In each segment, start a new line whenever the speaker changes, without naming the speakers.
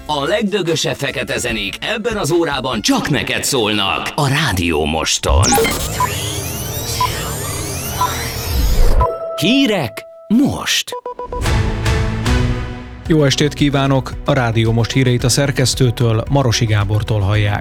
A legdögösebb fekete zenék ebben az órában csak neked szólnak a Rádió Moston. Hírek most!
Jó estét kívánok! A Rádió Most híreit a szerkesztőtől, Marosi Gábortól hallják.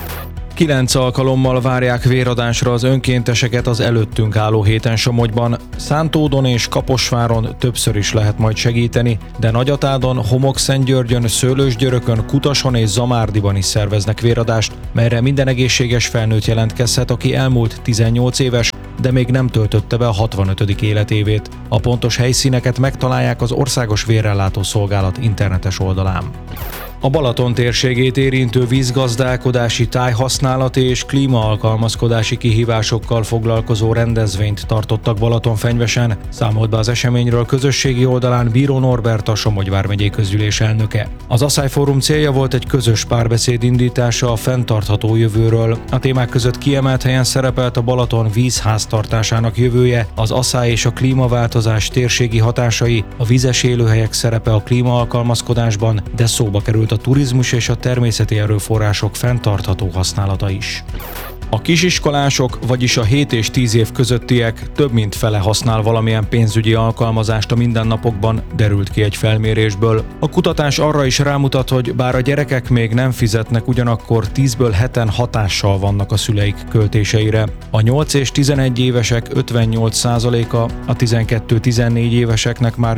9 alkalommal várják véradásra az önkénteseket az előttünk álló héten Somogyban. Szántódon és Kaposváron többször is lehet majd segíteni, de Nagyatádon, Homokszentgyörgyön, Szőlősgyörökön, Kutason és Zamárdiban is szerveznek véradást, melyre minden egészséges felnőtt jelentkezhet, aki elmúlt 18 éves, de még nem töltötte be a 65. életévét. A pontos helyszíneket megtalálják az Országos Vérellátó Szolgálat internetes oldalán. A Balaton térségét érintő vízgazdálkodási, tájhasználati és klímaalkalmazkodási kihívásokkal foglalkozó rendezvényt tartottak Balatonfenyvesen, számolt be az eseményről közösségi oldalán Bíró Norbert, a Somogy vármegyei közgyűlés elnöke. Az Asszály Fórum célja volt egy közös párbeszéd indítása a fenntartható jövőről. A témák között kiemelt helyen szerepelt a Balaton vízháztartásának jövője, az asszály és a klímaváltozás térségi hatásai, a vizes élőhelyek szerepe a klímaalkalmazkodásban, de szóba került a turizmus és a természeti erőforrások fenntartható használata is. A kisiskolások, vagyis a 7 és 10 év közöttiek több mint fele használ valamilyen pénzügyi alkalmazást a mindennapokban, derült ki egy felmérésből. A kutatás arra is rámutat, hogy bár a gyerekek még nem fizetnek, ugyanakkor 10-ből 7-en hatással vannak a szüleik költéseire. A 8 és 11 évesek 58%-a, a 12-14 éveseknek már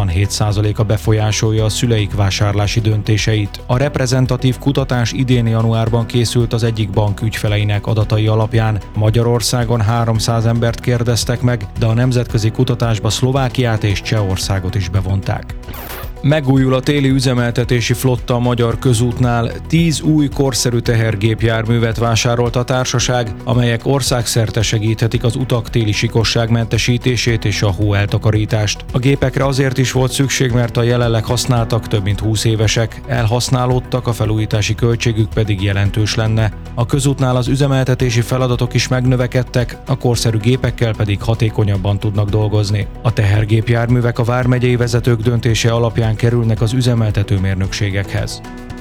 87%-a befolyásolja a szüleik vásárlási döntéseit. A reprezentatív kutatás idén januárban készült az egyik bank ügyfeleinek adatai alapján. Magyarországon 300 embert kérdeztek meg, de a nemzetközi kutatásba Szlovákiát és Csehországot is bevonták. Megújul a téli üzemeltetési flotta a Magyar Közútnál, 10 új korszerű tehergépjárművet vásárolt a társaság, amelyek országszerte segíthetik az utak téli sikosságmentesítését és a hóeltakarítást. A gépekre azért is volt szükség, mert a jelenleg használtak több mint 20 évesek, elhasználódtak, a felújítási költségük pedig jelentős lenne. A közútnál az üzemeltetési feladatok is megnövekedtek, a korszerű gépekkel pedig hatékonyabban tudnak dolgozni. A tehergépjárművek a vármegyei vezetők döntése alapján kerülnek az üzemeltető mérnökségekhez.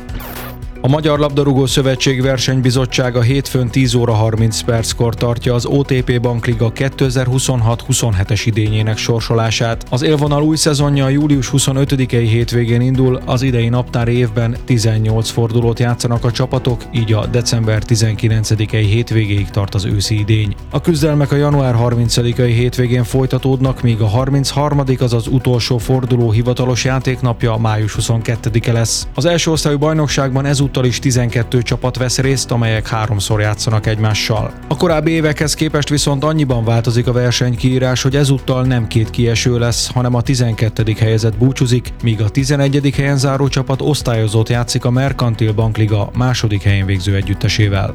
A Magyar Labdarúgó Szövetség versenybizottsága hétfőn 10 óra 30 perckor tartja az OTP Bankliga 2026-27-es idényének sorsolását. Az élvonal új szezonja a július 25-i hétvégén indul, az idei naptári évben 18 fordulót játszanak a csapatok, így a december 19-i hétvégéig tart az őszi idény. A küzdelmek a január 30-i hétvégén folytatódnak, míg a 33., azaz utolsó forduló hivatalos játéknapja május 22-e lesz. Az első osztályú bajnokságban ezúttal is 12 csapat vesz részt, amelyek 3-szor játszanak egymással. A korábbi évekhez képest viszont annyiban változik a versenykiírás, hogy ezúttal nem 2 kieső lesz, hanem a 12. helyezett búcsúzik, míg a 11. helyen záró csapat osztályozót játszik a Merkantil Bankliga második helyen végző együttesével.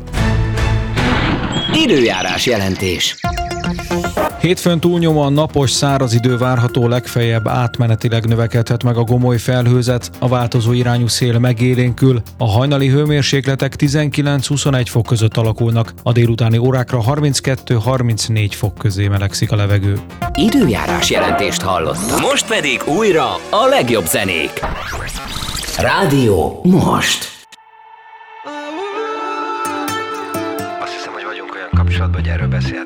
Időjárás jelentés.
Hétfőn túlnyomóan napos, száraz idő várható, legfeljebb átmenetileg növekedhet meg a gomoly felhőzet, a változó irányú szél megélénkül, a hajnali hőmérsékletek 19-21 fok között alakulnak, a délutáni órákra 32-34 fok közé melegszik a levegő.
Időjárás jelentést hallottak. Most pedig újra a legjobb zenék. Rádió Most.
Azt hiszem, hogy vagyunk olyan kapcsolatban, hogy erről beszélhetünk.